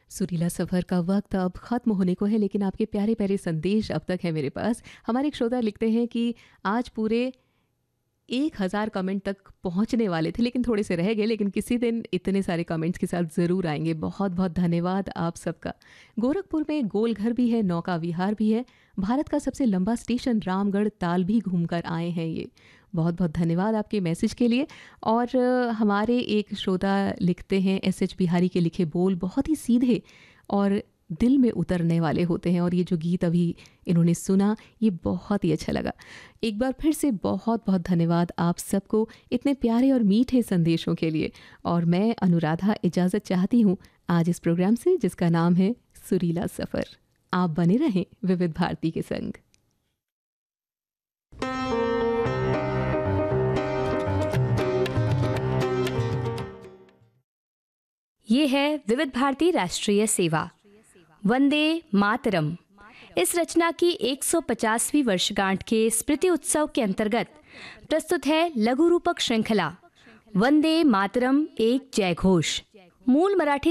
सुरीला सफ़र का वक्त अब ख़त्म होने को है, लेकिन आपके प्यारे प्यारे संदेश अब तक है मेरे पास। हमारे एक श्रोता लिखते हैं कि आज पूरे 1000 कमेंट तक पहुंचने वाले थे, लेकिन थोड़े से रह गए, लेकिन किसी दिन इतने सारे कमेंट्स के साथ ज़रूर आएंगे। बहुत बहुत धन्यवाद आप सबका। गोरखपुर में गोलघर भी है, नौका विहार भी है, भारत का सबसे लंबा स्टेशन रामगढ़ ताल भी घूमकर आए हैं ये। बहुत बहुत धन्यवाद आपके मैसेज के लिए। और हमारे एक श्रोता लिखते हैं, एस बिहारी के लिखे बोल बहुत ही सीधे और दिल में उतरने वाले होते हैं, और ये जो गीत अभी इन्होंने सुना ये बहुत ही अच्छा लगा। एक बार फिर से बहुत बहुत धन्यवाद आप सबको इतने प्यारे और मीठे संदेशों के लिए। और मैं अनुराधा इजाज़त चाहती हूँ आज इस प्रोग्राम से, जिसका नाम है सुरीला सफ़र। आप बने रहें विविध भारती के संग। ये है विविध भारती राष्ट्रीय सेवा, वंदे मातरम। इस रचना की 150वीं वर्षगांठ के स्मृति उत्सव के अंतर्गत प्रस्तुत है लघु रूपक श्रृंखला वंदे मातरम एक जय घोष। मूल मराठी